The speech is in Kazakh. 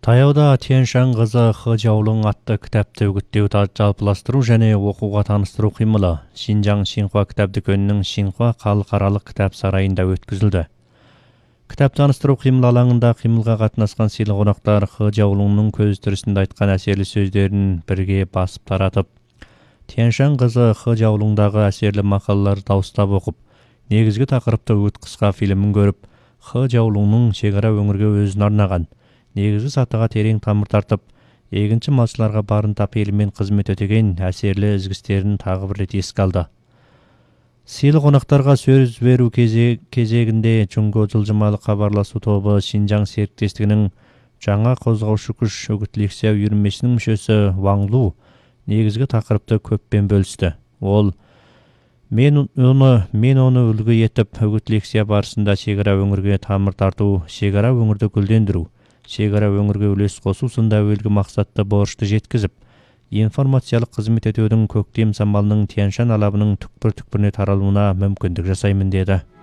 Таяуда Тянь-Шань қызы Хы Жаолың атты кітапты үгіттеу жалпыластыру және оқуға таныстыру қимылы Шинжаң Шинхуа кітап дүкенінің Шинхуа халықаралық кітап сарайында өткізілді. Кітап таныстыру қимыл алаңында қимылға қатынасқан сыйлы қонақтар Хы Жаолыңның көз тірісінде айтқан әсерлі сөздерін бірге басып таратып, Тянь-Шань қызы Хы Жаолыңдағы әсерлі мақалаларды дауыстап оқып, негізгі тақырыпты өт қысқа фильмін көріп, Хы Жаолыңның шекара өңірге өзін арнаған негізгі сатыға терең тамыр тартып, егінші малшыларға барынта пейілмен қызмет өтеген әсерлі ізгістерін тағы бір рет еске алды. Сыйлы қонақтарға сөз беру кезегінде Чунго жылжымалы хабарласу тобы Шинжаң серіктестігінің жаңа қозғаушы күш үгіт лекция үйірмесінің мүшесі Ваң Лу негізгі тақырыпты көппен бөлісті. Ол Мен оны үлгі етіп, үгіт лекция барысында шекара өңірге тамыр тарту, шекара өңірді гүлдендіру, шекара өңірге үлес қосу сынды әуелгі мақсатты борышты жеткізіп, информациялық қызмет етудің көктем самалының Тянь-Шань алабының түкпір-түкпіріне таралуына мүмкіндік жасаймын деді.